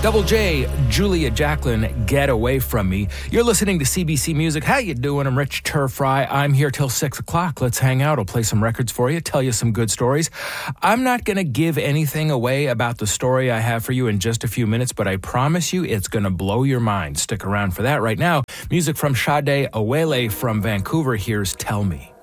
Double J, Julia Jacqueline, Get Away From Me. You're listening to CBC Music. How you doing? I'm Rich Turfry. I'm here till 6 o'clock. Let's hang out. I'll play some records for you, tell you some good stories. I'm not going to give anything away about the story I have for you in just a few minutes, but I promise you it's going to blow your mind. Stick around for that. Right now, music from Sade Awele from Vancouver. Here's Tell Me.